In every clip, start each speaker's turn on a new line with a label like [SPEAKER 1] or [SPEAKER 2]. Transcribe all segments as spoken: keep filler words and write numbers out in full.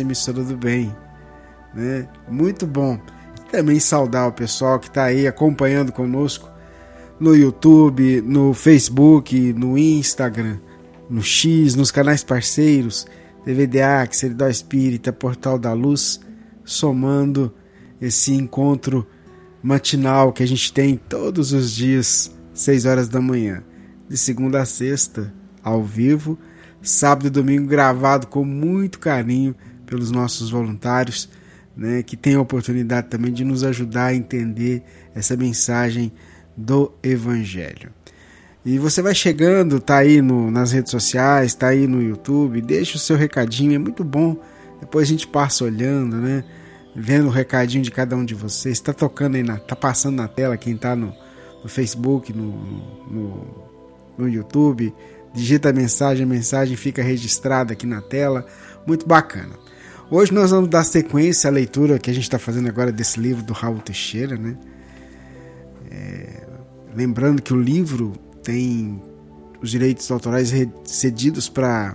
[SPEAKER 1] emissora do bem, né? Muito bom. Também saudar o pessoal que está aí acompanhando conosco no YouTube, no Facebook, no Instagram, no X, nos canais parceiros, D V D A, Seridó Espírita, Portal da Luz, somando esse encontro matinal que a gente tem todos os dias, seis horas da manhã, de segunda a sexta, ao vivo, sábado e domingo gravado com muito carinho pelos nossos voluntários, né, que têm a oportunidade também de nos ajudar a entender essa mensagem do Evangelho. E você vai chegando, tá aí no, nas redes sociais, tá aí no YouTube, deixa o seu recadinho, é muito bom. Depois a gente passa olhando, né, vendo o recadinho de cada um de vocês. Tá tocando aí, na, tá passando na tela quem tá no, no Facebook, no, no, no YouTube, digita a mensagem, a mensagem fica registrada aqui na tela, muito bacana. Hoje nós vamos dar sequência à leitura que a gente está fazendo agora desse livro do Raul Teixeira, né? É, lembrando que o livro tem os direitos autorais cedidos para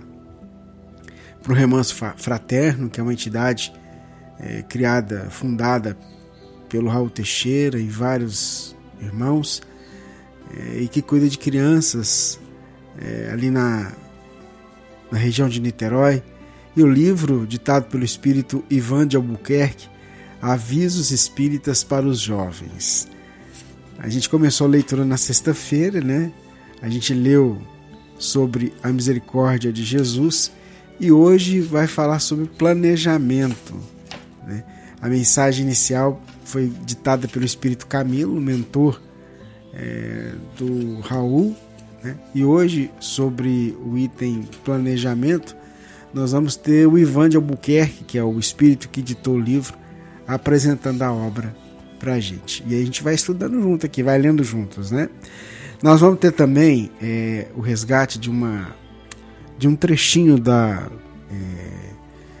[SPEAKER 1] o Remanso Fraterno, que é uma entidade é, criada, fundada pelo Raul Teixeira e vários irmãos, é, e que cuida de crianças é, ali na, na região de Niterói. E o livro, ditado pelo espírito Ivan de Albuquerque, Avisos Espíritas para os Jovens. A gente começou a leitura na sexta-feira, né? A gente leu sobre a misericórdia de Jesus e hoje vai falar sobre planejamento, né? A mensagem inicial foi ditada pelo espírito Camilo, mentor é, do Raul, né? E hoje, sobre o item planejamento, nós vamos ter o Ivan de Albuquerque, que é o espírito que editou o livro, apresentando a obra para a gente. E aí a gente vai estudando junto aqui, vai lendo juntos, né? Nós vamos ter também é, o resgate de uma de um trechinho da é,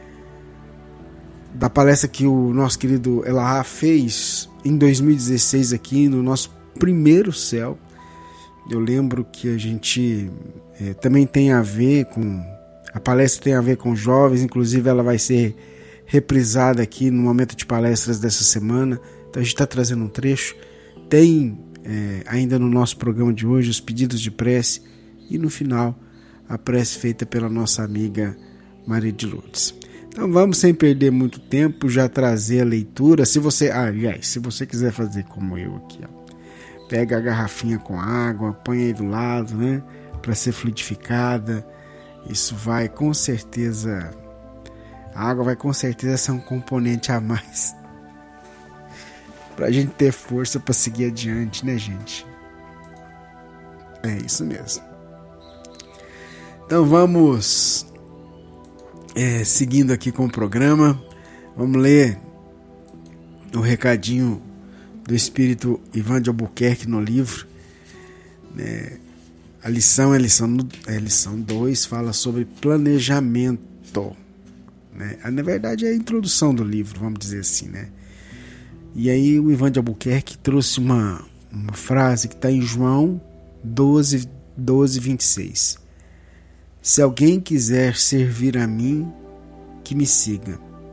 [SPEAKER 1] da palestra que o nosso querido Elahá fez em dois mil e dezesseis aqui no nosso primeiro céu. Eu lembro que a gente é, também tem a ver com a palestra tem a ver com jovens, inclusive ela vai ser reprisada aqui no momento de palestras dessa semana. Então a gente está trazendo um trecho. Tem é, ainda no nosso programa de hoje os pedidos de prece e no final a prece feita pela nossa amiga Maria de Lourdes. Então vamos, sem perder muito tempo, já trazer a leitura. Se você, ah, aliás, se você quiser fazer como eu aqui, ó, pega a garrafinha com água, põe aí do lado, né, para ser fluidificada. Isso vai com certeza, a água vai com certeza ser um componente a mais pra gente ter força para seguir adiante, né, gente? É isso mesmo. Então vamos é, seguindo aqui com o programa. Vamos ler o recadinho do espírito Ivan de Albuquerque no livro, né? A lição é a lição, é a lição dois, fala sobre planejamento, né? Na verdade é a introdução do livro, vamos dizer assim, né? E aí o Ivan de Albuquerque trouxe uma, uma frase que está em João doze, doze, vinte e seis. Se alguém quiser servir a mim, que me siga.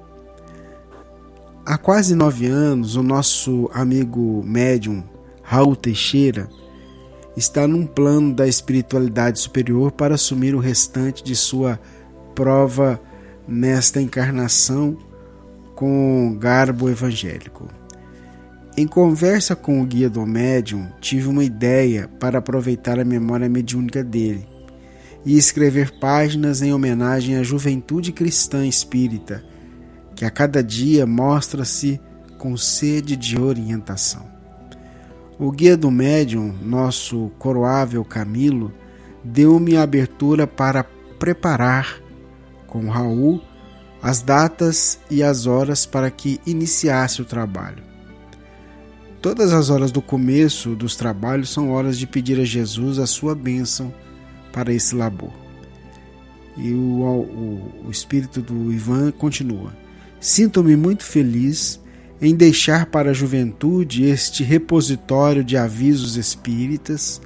[SPEAKER 1] Há quase nove anos, o nosso amigo médium Raul Teixeira está num plano da espiritualidade superior para assumir o restante de sua prova nesta encarnação com garbo evangélico. Em conversa com o guia do médium, tive uma ideia para aproveitar a memória mediúnica dele e escrever páginas em homenagem à juventude cristã espírita, que a cada dia mostra-se com sede de orientação. O guia do médium, nosso coroável Camilo, deu-me a abertura para preparar, com Raul, as datas e as horas para que iniciasse o trabalho. Todas as horas do começo dos trabalhos são horas de pedir a Jesus a sua bênção para esse labor. E o, o, o espírito do Ivan continua. Sinto-me muito feliz em deixar para a juventude este repositório de avisos espíritas,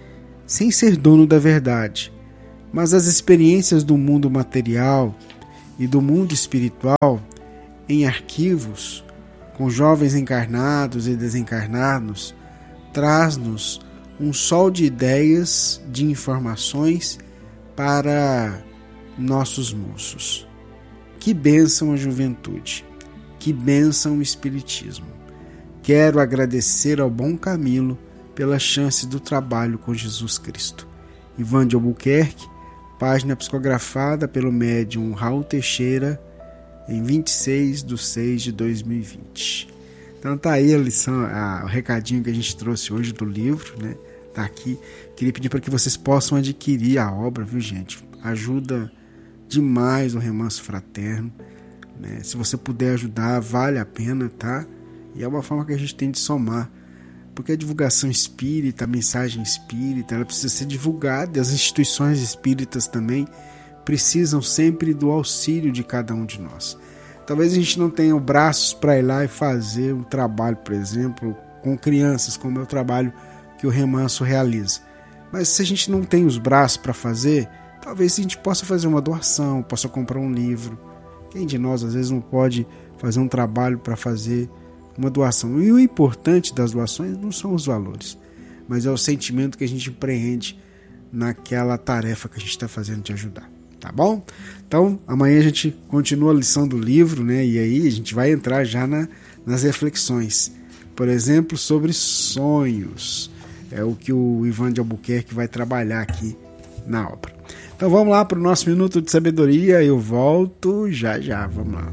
[SPEAKER 1] sem ser dono da verdade, mas as experiências do mundo material e do mundo espiritual em arquivos, com jovens encarnados e desencarnados, traz-nos um sol de ideias, de informações para nossos moços. Que bênção a juventude, que bênção o Espiritismo. Quero agradecer ao Bom Camilo pela chance do trabalho com Jesus Cristo. Ivan de Albuquerque, página psicografada pelo médium Raul Teixeira, em vinte e seis de seis de dois mil e vinte. Então tá aí a lição, a, o recadinho que a gente trouxe hoje do livro, né? Tá aqui. Queria pedir para que vocês possam adquirir a obra, viu, gente? Ajuda demais o Remanso Fraterno, né? Se você puder ajudar, vale a pena, tá? E é uma forma que a gente tem de somar, porque a divulgação espírita, a mensagem espírita, ela precisa ser divulgada, e as instituições espíritas também precisam sempre do auxílio de cada um de nós. Talvez a gente não tenha braços para ir lá e fazer um trabalho, por exemplo, com crianças, como é o trabalho que o Remanso realiza. Mas se a gente não tem os braços para fazer, talvez a gente possa fazer uma doação, possa comprar um livro. Quem de nós às vezes não pode fazer um trabalho para fazer uma doação? E o importante das doações não são os valores, mas é o sentimento que a gente empreende naquela tarefa que a gente está fazendo de ajudar. Tá bom? Então, amanhã a gente continua a lição do livro, né? E aí a gente vai entrar já na, nas reflexões. Por exemplo, sobre sonhos. É o que o Ivan de Albuquerque vai trabalhar aqui na obra. Então vamos lá para o nosso Minuto de Sabedoria. Eu volto já já. Vamos lá.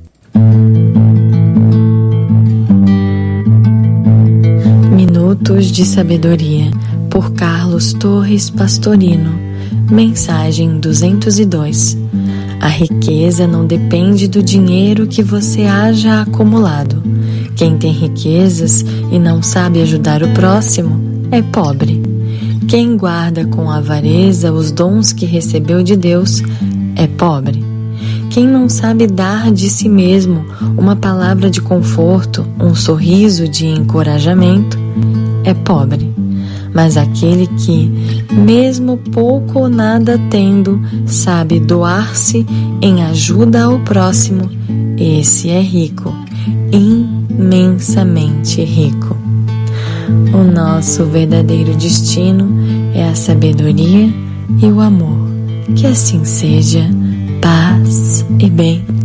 [SPEAKER 2] Minutos de Sabedoria, por Carlos Torres Pastorino. Mensagem duzentos e dois. A riqueza não depende do dinheiro que você haja acumulado. Quem tem riquezas e não sabe ajudar o próximo é pobre. Quem guarda com avareza os dons que recebeu de Deus é pobre. Quem não sabe dar de si mesmo uma palavra de conforto, um sorriso de encorajamento, é pobre. Mas aquele que, mesmo pouco ou nada tendo, sabe doar-se em ajuda ao próximo, esse é rico, imensamente rico. O nosso verdadeiro destino é a sabedoria e o amor. Que assim seja, paz e bem.